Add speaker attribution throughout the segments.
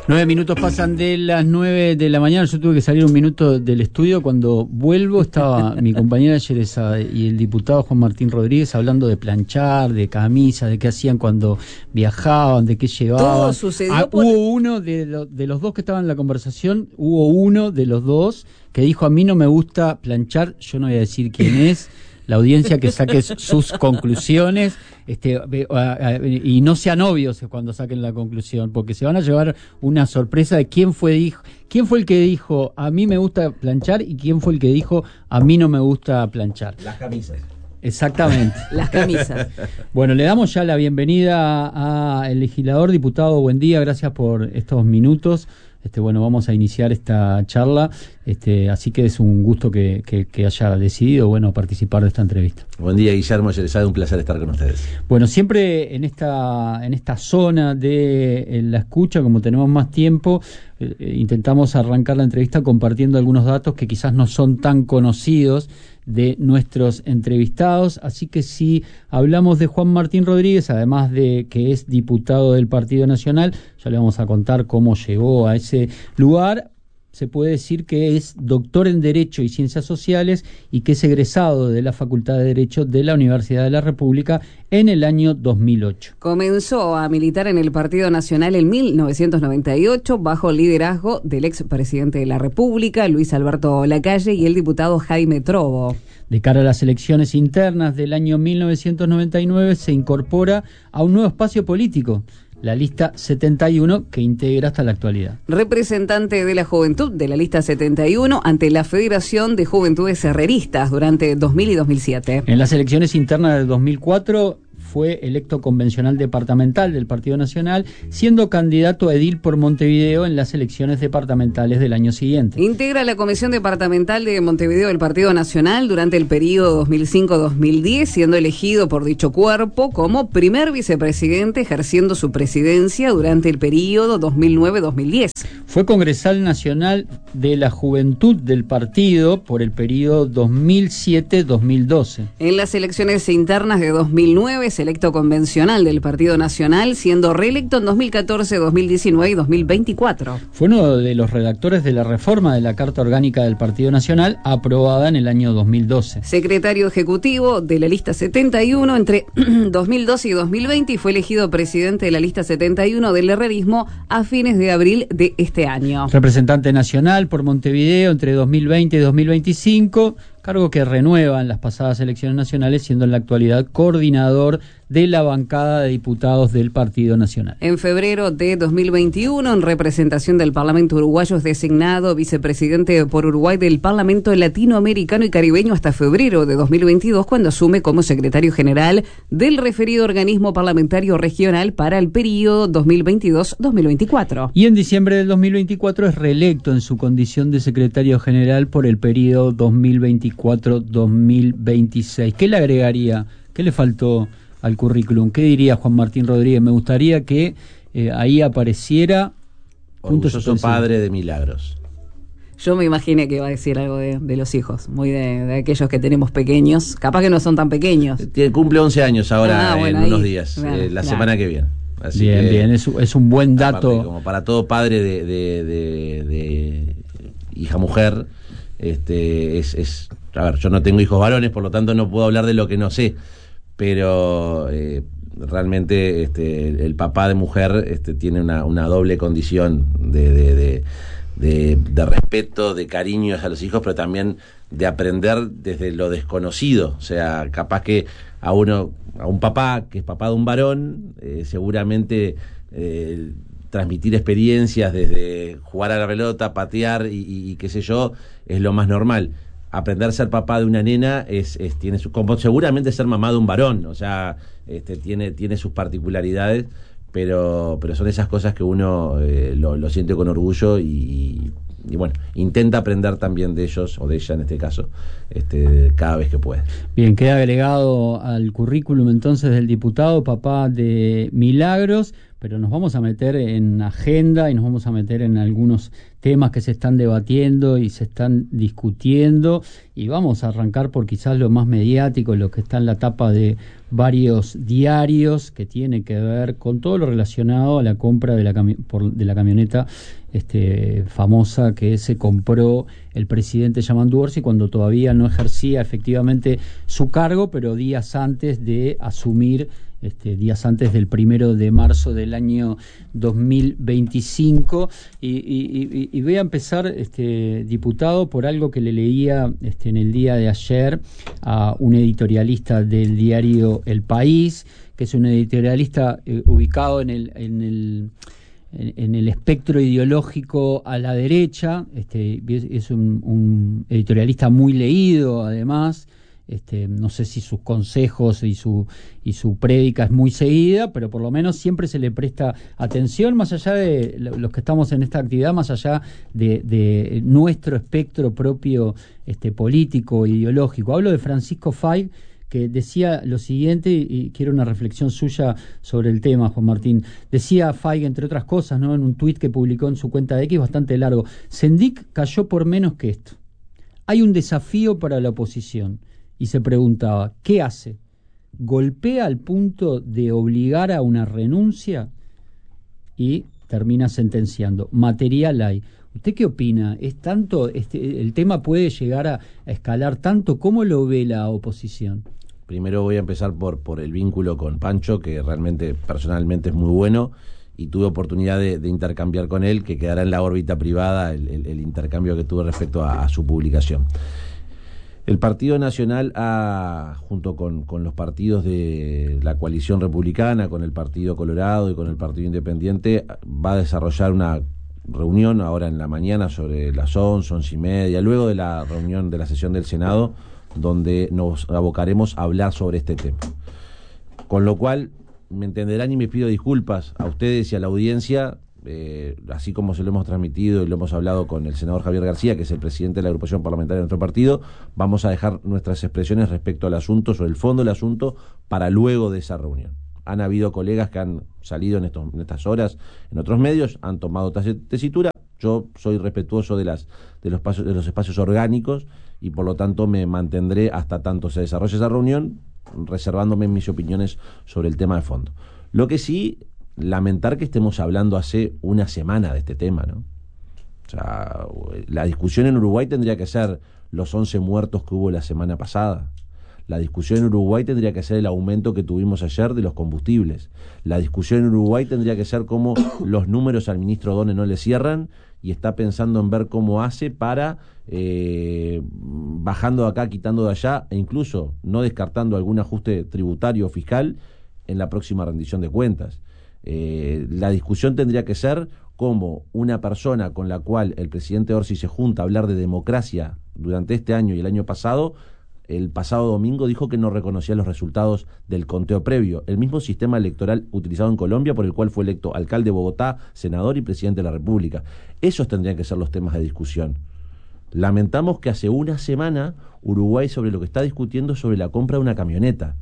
Speaker 1: 9 minutos pasan de las 9 de la mañana. Yo tuve que salir un minuto del estudio. Cuando vuelvo estaba mi compañera Yeresa y el diputado Juan Martín Rodríguez hablando de planchar, de camisa, de qué hacían cuando viajaban, de qué llevaban.
Speaker 2: Todo sucedió
Speaker 1: Hubo uno de los dos que estaban en la conversación, hubo uno de los dos que dijo: a mí no me gusta planchar. Yo no voy a decir quién es. La audiencia que saque sus conclusiones, y no sean obvios cuando saquen la conclusión, porque se van a llevar una sorpresa de quién fue el que dijo a mí me gusta planchar y quién fue el que dijo a mí no me gusta planchar.
Speaker 3: Las camisas.
Speaker 1: Exactamente.
Speaker 2: Las camisas.
Speaker 1: Bueno, le damos ya la bienvenida al legislador. Diputado, buen día, gracias por estos minutos. Bueno, vamos a iniciar esta charla, así que es un gusto que haya decidido, participar de esta entrevista.
Speaker 3: Buen día, Guillermo Yerezade, un placer estar con ustedes.
Speaker 1: Bueno, siempre en esta zona de la escucha, como tenemos más tiempo, intentamos arrancar la entrevista compartiendo algunos datos que quizás no son tan conocidos de nuestros entrevistados, así que si hablamos de Juan Martín Rodríguez, además de que es diputado del Partido Nacional, ya le vamos a contar cómo llegó a ese lugar. Se puede decir que es doctor en Derecho y Ciencias Sociales y que es egresado de la Facultad de Derecho de la Universidad de la República en el año 2008.
Speaker 2: Comenzó a militar en el Partido Nacional en 1998 bajo el liderazgo del expresidente de la República, Luis Alberto Lacalle, y el diputado Jaime Trovo.
Speaker 1: De cara a las elecciones internas del año 1999 se incorpora a un nuevo espacio político, la lista 71, que integra hasta la actualidad.
Speaker 2: Representante de la juventud de la lista 71 ante la Federación de Juventudes Herreristas durante 2000 y 2007.
Speaker 1: En las elecciones internas del 2004 fue electo convencional departamental del Partido Nacional, siendo candidato a edil por Montevideo en las elecciones departamentales del año siguiente.
Speaker 2: Integra la Comisión Departamental de Montevideo del Partido Nacional durante el periodo 2005-2010, siendo elegido por dicho cuerpo como primer vicepresidente, ejerciendo su presidencia durante el periodo 2009-2010.
Speaker 1: Fue congresal nacional de la Juventud del partido por el periodo 2007-2012.
Speaker 2: En las elecciones internas de 2009 es electo convencional del Partido Nacional, siendo reelecto en 2014, 2019 y 2024.
Speaker 1: Fue uno de los redactores de la reforma de la Carta Orgánica del Partido Nacional, aprobada en el año 2012.
Speaker 2: Secretario ejecutivo de la lista 71 entre 2012 y 2020 y fue elegido presidente de la lista 71 del herrerismo a fines de abril de este año.
Speaker 1: Representante nacional por Montevideo entre 2020 y 2025, cargo que renueva en las pasadas elecciones nacionales, siendo en la actualidad coordinador de la bancada de diputados del Partido Nacional.
Speaker 2: En febrero de 2021, en representación del Parlamento uruguayo, es designado vicepresidente por Uruguay del Parlamento Latinoamericano y Caribeño hasta febrero de 2022, cuando asume como secretario general del referido organismo parlamentario regional para el periodo 2022-2024.
Speaker 1: Y en diciembre del 2024 es reelecto en su condición de secretario general por el periodo 2024-2026. ¿Qué le agregaría? ¿Qué le faltó al currículum? ¿Qué diría Juan Martín Rodríguez? Me gustaría que ahí apareciera
Speaker 3: orgulloso padre de milagros.
Speaker 2: Yo me imaginé que iba a decir algo de los hijos, muy de aquellos que tenemos pequeños, capaz que no son tan pequeños.
Speaker 3: Cumple 11 años ahora, en
Speaker 2: ahí,
Speaker 3: unos días, la semana que viene. Así
Speaker 1: bien, es un buen dato.
Speaker 3: Aparte, como para todo padre de hija-mujer, a ver, yo no tengo hijos varones, por lo tanto no puedo hablar de lo que no sé, pero realmente el papá de mujer tiene una doble condición de respeto, de cariño a los hijos, pero también de aprender desde lo desconocido. O sea, capaz que a un papá que es papá de un varón, seguramente transmitir experiencias desde jugar a la pelota, patear y qué sé yo, es lo más normal. Aprender a ser papá de una nena tiene como seguramente ser mamá de un varón, o sea, tiene sus particularidades, pero son esas cosas que uno lo siente con orgullo y bueno, intenta aprender también de ellos, o de ella en este caso, cada vez que puede.
Speaker 1: Bien, queda agregado al currículum entonces del diputado, papá de milagros, pero nos vamos a meter en agenda y nos vamos a meter en algunos temas que se están debatiendo y se están discutiendo, y vamos a arrancar por quizás lo más mediático, lo que está en la tapa de varios diarios, que tiene que ver con todo lo relacionado a la compra de la camioneta famosa que se compró el presidente Yamandu Orsi cuando todavía no ejercía efectivamente su cargo, pero días antes de asumir, días antes del 1 de marzo del año 2025. Y voy a empezar, diputado, por algo que le leía en el día de ayer a un editorialista del diario El País, que es un editorialista ubicado en el espectro ideológico a la derecha. Es un editorialista muy leído, además. No sé si sus consejos y su prédica es muy seguida, pero por lo menos siempre se le presta atención, más allá de los que estamos en esta actividad, más allá de nuestro espectro propio político, ideológico. Hablo de Francisco Fay, que decía lo siguiente, y quiero una reflexión suya sobre el tema, Juan Martín. Decía Fay, entre otras cosas, ¿no?, en un tuit que publicó en su cuenta de X bastante largo: Sendik cayó por menos que esto. Hay un desafío para la oposición. Y se preguntaba, ¿qué hace? ¿Golpea al punto de obligar a una renuncia? Y termina sentenciando: material hay. ¿Usted qué opina? ¿Es tanto, el tema puede llegar a escalar tanto? ¿Cómo lo ve la oposición?
Speaker 3: Primero voy a empezar por el vínculo con Pancho, que realmente personalmente es muy bueno, y tuve oportunidad de intercambiar con él, que quedará en la órbita privada el intercambio que tuve respecto a su publicación. El Partido Nacional, junto con los partidos de la coalición republicana, con el Partido Colorado y con el Partido Independiente, va a desarrollar una reunión ahora en la mañana sobre las 11:30, luego de la reunión de la sesión del Senado, donde nos abocaremos a hablar sobre este tema. Con lo cual, me entenderán y me pido disculpas a ustedes y a la audiencia, así como se lo hemos transmitido y lo hemos hablado con el senador Javier García, que es el presidente de la agrupación parlamentaria de nuestro partido. Vamos a dejar nuestras expresiones respecto al asunto, sobre el fondo del asunto, para luego de esa reunión. Han habido colegas que han salido en estas horas en otros medios, han tomado tesitura. Yo soy respetuoso de los espacios orgánicos y por lo tanto me mantendré hasta tanto se desarrolle esa reunión, reservándome mis opiniones sobre el tema de fondo. Lo que sí, lamentar que estemos hablando hace una semana de este tema, ¿no? O sea, la discusión en Uruguay tendría que ser los 11 muertos que hubo la semana pasada. La discusión en Uruguay tendría que ser el aumento que tuvimos ayer de los combustibles. La discusión en Uruguay tendría que ser cómo los números al ministro Done no le cierran y está pensando en ver cómo hace para, bajando de acá, quitando de allá, e incluso no descartando algún ajuste tributario o fiscal en la próxima rendición de cuentas. La discusión tendría que ser cómo una persona con la cual el presidente Orsi se junta a hablar de democracia durante este año y el año pasado, el pasado domingo dijo que no reconocía los resultados del conteo previo, el mismo sistema electoral utilizado en Colombia, por el cual fue electo alcalde de Bogotá, senador y presidente de la República. Esos tendrían que ser los temas de discusión. Lamentamos que hace una semana Uruguay sobre lo que está discutiendo sobre la compra de una camioneta.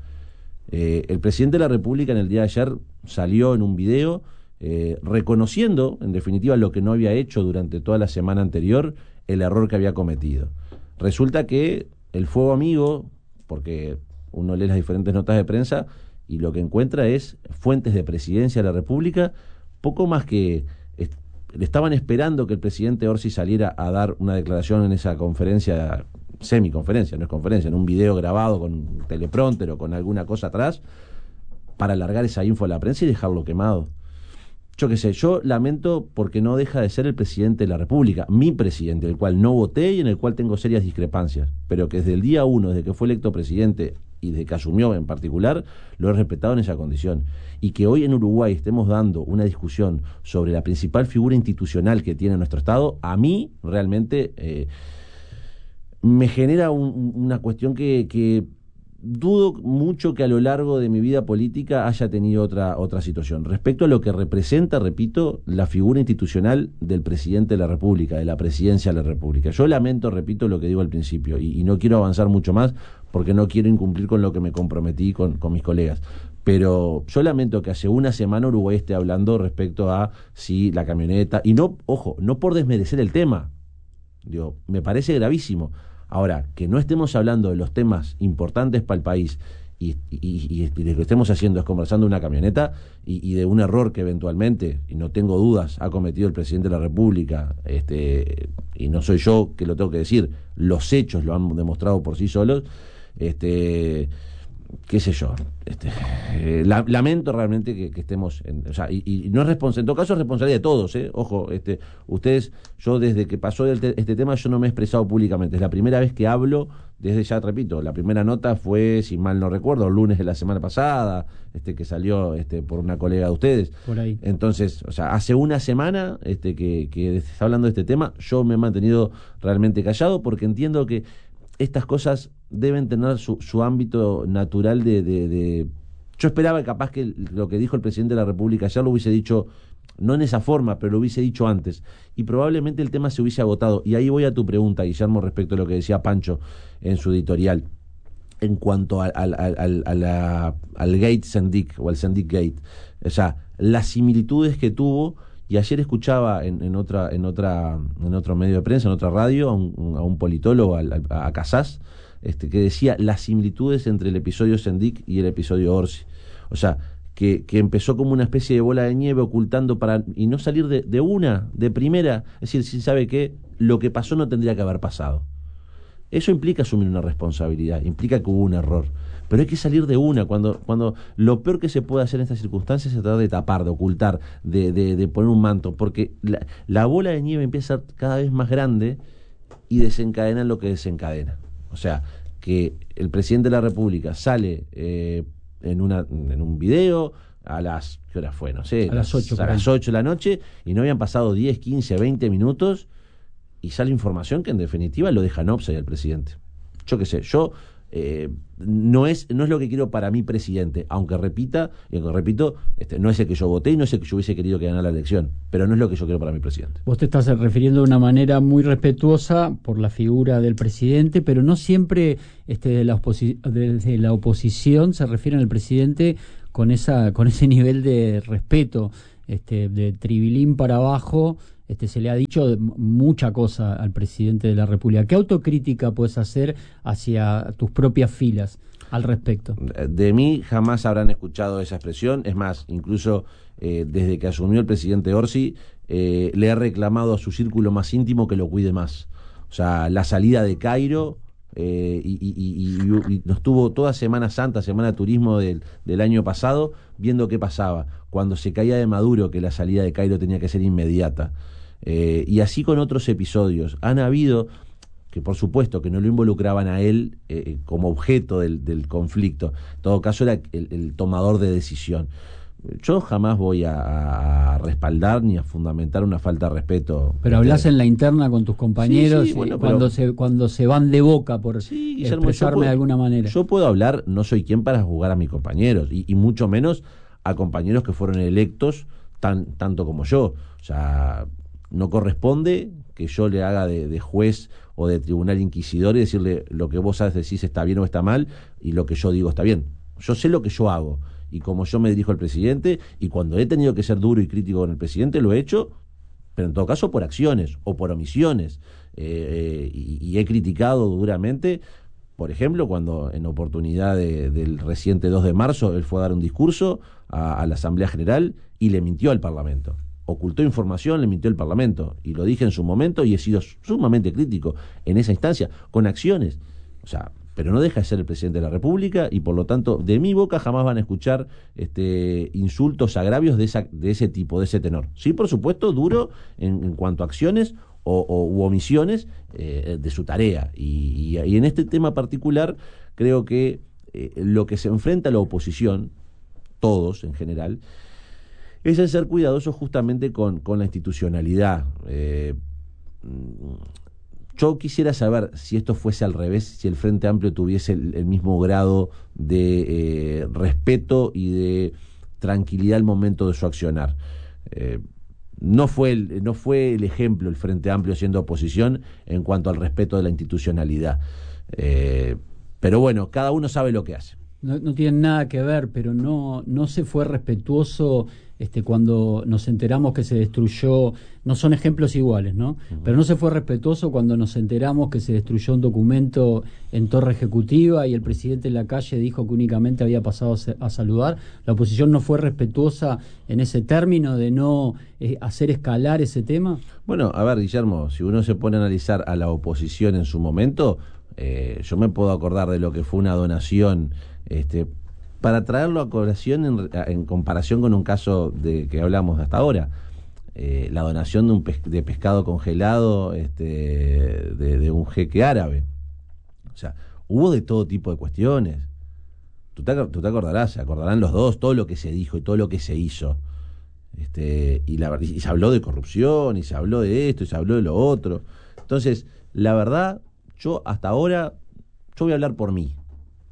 Speaker 3: El presidente de la República en el día de ayer salió en un video reconociendo, en definitiva, lo que no había hecho durante toda la semana anterior, el error que había cometido. Resulta que el fuego amigo, porque uno lee las diferentes notas de prensa y lo que encuentra es fuentes de Presidencia de la República, poco más que le estaban esperando que el presidente Orsi saliera a dar una declaración en esa conferencia, semiconferencia, no es conferencia, en un video grabado con teleprompter o con alguna cosa atrás, para alargar esa info a la prensa y dejarlo quemado. Yo qué sé, yo lamento porque no deja de ser el presidente de la República, mi presidente, el cual no voté y en el cual tengo serias discrepancias, pero que desde el día 1, desde que fue electo presidente y desde que asumió en particular, lo he respetado en esa condición. Y que hoy en Uruguay estemos dando una discusión sobre la principal figura institucional que tiene nuestro Estado, a mí realmente me genera una cuestión que dudo mucho que a lo largo de mi vida política haya tenido otra situación. Respecto a lo que representa, repito, la figura institucional del presidente de la República, de la presidencia de la República. Yo lamento, repito, lo que digo al principio, y no quiero avanzar mucho más porque no quiero incumplir con lo que me comprometí con mis colegas. Pero yo lamento que hace una semana Uruguay esté hablando respecto a si la camioneta, y no, ojo, no por desmerecer el tema, digo, me parece gravísimo. Ahora, que no estemos hablando de los temas importantes para el país y lo que estemos haciendo es conversando de una camioneta y de un error que eventualmente, y no tengo dudas, ha cometido el presidente de la República, y no soy yo que lo tengo que decir, los hechos lo han demostrado por sí solos, qué sé yo, lamento realmente que estemos o sea, y no es responsabilidad, en todo caso es responsabilidad de todos, ojo, ustedes, yo desde que pasó este tema yo no me he expresado públicamente, es la primera vez que hablo, desde ya repito, la primera nota fue, si mal no recuerdo, el lunes de la semana pasada, que salió por una colega de ustedes,
Speaker 1: por ahí.
Speaker 3: Entonces, o sea, hace una semana que se está hablando de este tema, yo me he mantenido realmente callado porque entiendo que estas cosas deben tener su ámbito natural de... Yo esperaba capaz que lo que dijo el presidente de la República ayer lo hubiese dicho, no en esa forma, pero lo hubiese dicho antes. Y probablemente el tema se hubiese agotado. Y ahí voy a tu pregunta, Guillermo, respecto a lo que decía Pancho en su editorial. En cuanto al Gate Sendik, o al Sendik Gate. O sea, las similitudes que tuvo... Y ayer escuchaba en otro medio de prensa, en otra radio, a un politólogo, a Casas, que decía las similitudes entre el episodio Sendik y el episodio Orsi. O sea, que empezó como una especie de bola de nieve ocultando y no salir de primera. Es decir, si sabe que lo que pasó no tendría que haber pasado. Eso implica asumir una responsabilidad, implica que hubo un error. Pero hay que salir de una, cuando lo peor que se puede hacer en estas circunstancias es tratar de tapar, de ocultar, de poner un manto, porque la bola de nieve empieza a ser cada vez más grande y desencadena lo que desencadena. O sea, que el presidente de la República sale en un video a las, ¿qué hora fue? No sé,
Speaker 1: a las 8
Speaker 3: de la noche, y no habían pasado 10, 15, 20 minutos, y sale información que en definitiva lo deja en offside al presidente. Yo qué sé, no es lo que quiero para mi presidente, aunque repito, no es el que yo voté y no es el que yo hubiese querido que ganara la elección, pero no es lo que yo quiero para mi presidente.
Speaker 1: Vos te estás refiriendo de una manera muy respetuosa por la figura del presidente, pero no siempre desde la oposición se refieren al presidente con ese nivel de respeto, de tribilín para abajo. Se le ha dicho mucha cosa al presidente de la República. ¿Qué autocrítica puedes hacer hacia tus propias filas al respecto?
Speaker 3: De mí jamás habrán escuchado esa expresión. Es más, incluso desde que asumió el presidente Orsi, le ha reclamado a su círculo más íntimo que lo cuide más. O sea, la salida de Cairo, y nos tuvo toda Semana Santa, Semana de Turismo del año pasado, viendo qué pasaba. Cuando se caía de Maduro, que la salida de Cairo tenía que ser inmediata. Y así con otros episodios. Han habido, que por supuesto que no lo involucraban a él como objeto del conflicto. En todo caso era el tomador de decisión. Yo jamás voy a respaldar ni a fundamentar una falta de respeto.
Speaker 1: Pero hablas en la interna con tus compañeros,
Speaker 3: sí, bueno,
Speaker 1: cuando se van de boca, por
Speaker 3: Guillermo,
Speaker 1: expresarme de alguna manera.
Speaker 3: Yo puedo hablar, no soy quien para juzgar a mis compañeros, y mucho menos a compañeros que fueron electos tanto como yo. O sea, no corresponde que yo le haga de juez o de tribunal inquisidor y decirle lo que vos sabes decir está bien o está mal, y lo que yo digo está bien. Yo sé lo que yo hago y como yo me dirijo al presidente, y cuando he tenido que ser duro y crítico con el presidente lo he hecho, pero en todo caso por acciones o por omisiones, y he criticado duramente, por ejemplo, cuando en oportunidad del reciente 2 de marzo él fue a dar un discurso a la Asamblea General y le mintió al Parlamento. Ocultó información, le mintió al Parlamento, y lo dije en su momento y he sido sumamente crítico en esa instancia, con acciones. O sea, pero no deja de ser el presidente de la República, y por lo tanto de mi boca jamás van a escuchar insultos, agravios de ese tipo, de ese tenor. Sí, por supuesto, duro en cuanto a acciones u omisiones de su tarea, y en este tema particular creo que lo que se enfrenta a la oposición, todos en general, es el ser cuidadosos justamente con la institucionalidad. Yo quisiera saber si esto fuese al revés, si el Frente Amplio tuviese el mismo grado de respeto y de tranquilidad al momento de su accionar. No fue el ejemplo el Frente Amplio siendo oposición en cuanto al respeto de la institucionalidad. Pero bueno, cada uno sabe lo que hace.
Speaker 1: No tienen nada que ver, pero no se fue respetuoso cuando nos enteramos que se destruyó, no son ejemplos iguales, ¿no? Uh-huh. Pero no se fue respetuoso cuando nos enteramos que se destruyó un documento en Torre Ejecutiva y el presidente en la calle dijo que únicamente había pasado a saludar. La oposición no fue respetuosa en ese término de no hacer escalar ese tema.
Speaker 3: Bueno, a ver, Guillermo, si uno se pone a analizar a la oposición en su momento, yo me puedo acordar de lo que fue una donación para traerlo a colación en comparación con un caso de que hablamos hasta ahora, la donación de pescado congelado de un jeque árabe. O sea, hubo de todo tipo de cuestiones. Tú te acordarás, se acordarán los dos, todo lo que se dijo y todo lo que se hizo. Y se habló de corrupción, y se habló de esto, y se habló de lo otro. Entonces, la verdad, yo hasta ahora, yo voy a hablar por mí.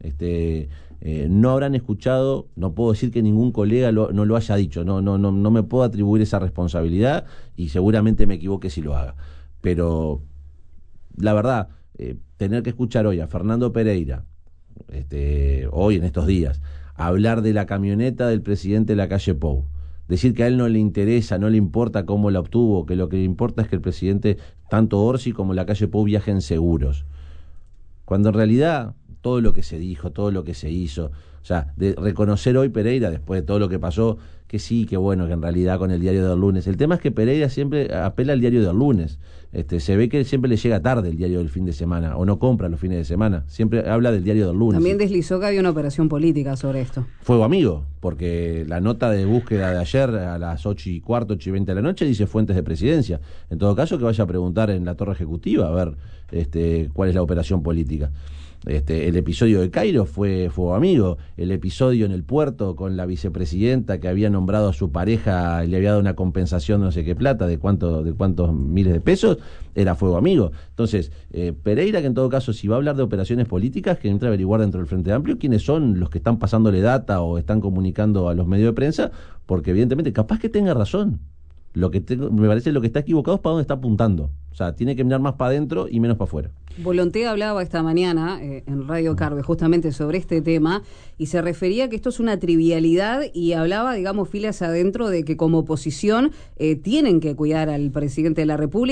Speaker 3: No habrán escuchado, no puedo decir que ningún colega no lo haya dicho, no me puedo atribuir esa responsabilidad y seguramente me equivoque si lo haga, pero la verdad, tener que escuchar hoy a Fernando Pereira, hoy en estos días, hablar de la camioneta del presidente de la calle Pou, decir que a él no le interesa, no le importa cómo la obtuvo, que lo que le importa es que el presidente, tanto Orsi como la calle Pou, viajen seguros, cuando en realidad todo lo que se dijo, todo lo que se hizo, o sea, de reconocer hoy Pereira, después de todo lo que pasó, que sí, que bueno, que en realidad con el diario del lunes, el tema es que Pereira siempre apela al diario del lunes, se ve que siempre le llega tarde el diario del fin de semana, o no compra los fines de semana, siempre habla del diario del lunes.
Speaker 2: También deslizó que había una operación política sobre esto.
Speaker 3: Fuego amigo, porque la nota de búsqueda de ayer a las 8:15, 8:20 de la noche dice fuentes de presidencia. En todo caso, que vaya a preguntar en la Torre Ejecutiva a ver cuál es la operación política. El episodio de Cairo fue fuego amigo, el episodio en el puerto con la vicepresidenta que había nombrado a su pareja y le había dado una compensación de no sé qué plata, de cuántos miles de pesos, era fuego amigo. Entonces, Pereira, que en todo caso, si va a hablar de operaciones políticas, que entre a averiguar dentro del Frente Amplio quiénes son los que están pasándole data o están comunicando a los medios de prensa, porque evidentemente, capaz que tenga razón. Me parece lo que está equivocado es para dónde está apuntando. O sea, tiene que mirar más para adentro y menos para afuera.
Speaker 2: Volonté hablaba esta mañana en Radio Carve justamente sobre este tema y se refería a que esto es una trivialidad y hablaba, digamos, filas adentro de que como oposición tienen que cuidar al presidente de la República.